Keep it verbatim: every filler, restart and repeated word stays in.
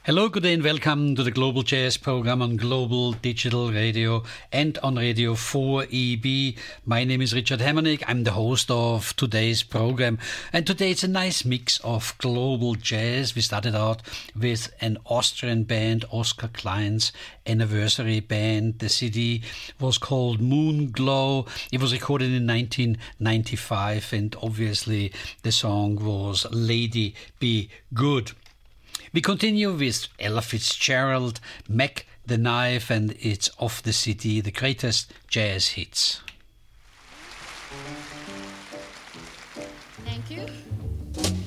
Hello, good day and welcome to the Global Jazz program on Global Digital Radio and on Radio four E B. My name is Richard Hammernick. I'm the host of today's program. And today it's a nice mix of global jazz. We started out with an Austrian band, Oskar Klein's anniversary band. The C D was called Moon Glow. It was recorded in nineteen ninety-five and obviously the song was Lady Be Good. We continue with Ella Fitzgerald, Mac the Knife, and it's off the C D, the greatest jazz hits. Thank you.